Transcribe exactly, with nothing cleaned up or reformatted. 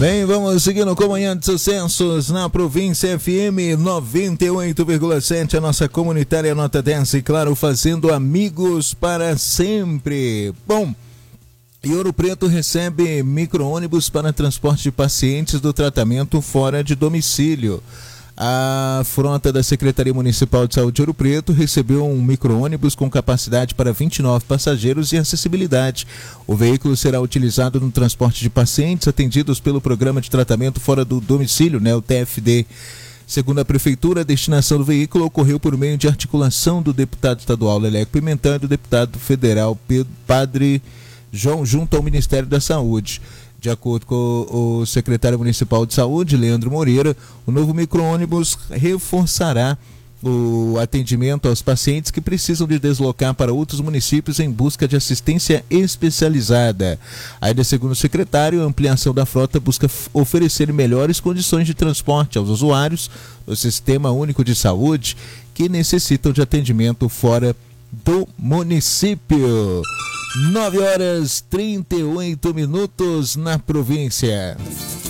Bem, vamos seguindo com Manhã de Sucessos na Província F M noventa e oito vírgula sete, a nossa comunitária nota dez e, claro, fazendo amigos para sempre. Bom, e Ouro Preto recebe micro-ônibus para transporte de pacientes do tratamento fora de domicílio. A frota da Secretaria Municipal de Saúde de Ouro Preto recebeu um micro-ônibus com capacidade para vinte e nove passageiros e acessibilidade. O veículo será utilizado no transporte de pacientes atendidos pelo Programa de Tratamento Fora do Domicílio, né, o T F D. Segundo a Prefeitura, a destinação do veículo ocorreu por meio de articulação do deputado estadual Leleco Pimentel e do deputado federal Padre João junto ao Ministério da Saúde. De acordo com o secretário municipal de saúde, Leandro Moreira, o novo micro-ônibus reforçará o atendimento aos pacientes que precisam de deslocar para outros municípios em busca de assistência especializada. Ainda segundo o secretário, a ampliação da frota busca oferecer melhores condições de transporte aos usuários do Sistema Único de Saúde que necessitam de atendimento fora do município. nove horas e trinta e oito minutos na província.